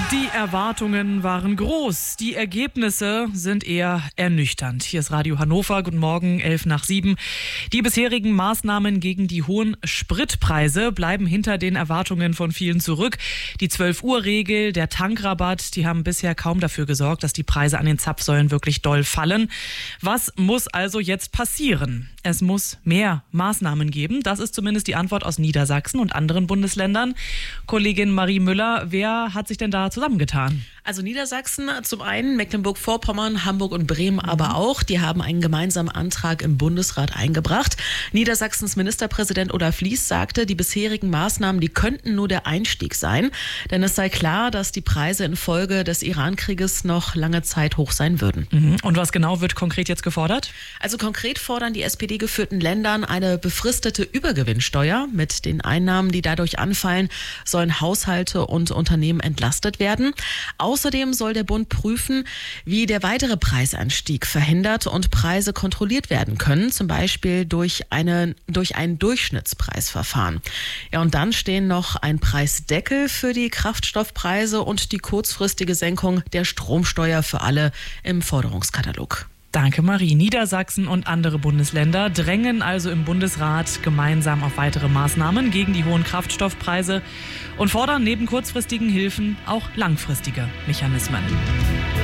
Die Erwartungen waren groß, die Ergebnisse sind eher ernüchternd. Hier ist Radio Hannover, guten Morgen, 6:55. Die bisherigen Maßnahmen gegen die hohen Spritpreise bleiben hinter den Erwartungen von vielen zurück. Die 12-Uhr-Regel, der Tankrabatt, die haben bisher kaum dafür gesorgt, dass die Preise an den Zapfsäulen wirklich doll fallen. Was muss also jetzt passieren? Es muss mehr Maßnahmen geben. Das ist zumindest die Antwort aus Niedersachsen und anderen Bundesländern. Kollegin Marie Müller, wer hat sich denn da zusammengetan? Also Niedersachsen zum einen, Mecklenburg-Vorpommern, Hamburg und Bremen aber auch. Die haben einen gemeinsamen Antrag im Bundesrat eingebracht. Niedersachsens Ministerpräsident Olaf Lies sagte, die bisherigen Maßnahmen, die könnten nur der Einstieg sein. Denn es sei klar, dass die Preise infolge des Iran-Krieges noch lange Zeit hoch sein würden. Und was genau wird konkret jetzt gefordert? Also konkret fordern die SPD-geführten Ländern eine befristete Übergewinnsteuer. Mit den Einnahmen, die dadurch anfallen, sollen Haushalte und Unternehmen entlastet werden. Außerdem soll der Bund prüfen, wie der weitere Preisanstieg verhindert und Preise kontrolliert werden können, zum Beispiel durch ein Durchschnittspreisverfahren. Ja, und dann stehen noch ein Preisdeckel für die Kraftstoffpreise und die kurzfristige Senkung der Stromsteuer für alle im Forderungskatalog. Danke, Marie. Niedersachsen und andere Bundesländer drängen also im Bundesrat gemeinsam auf weitere Maßnahmen gegen die hohen Kraftstoffpreise und fordern neben kurzfristigen Hilfen auch langfristige Mechanismen.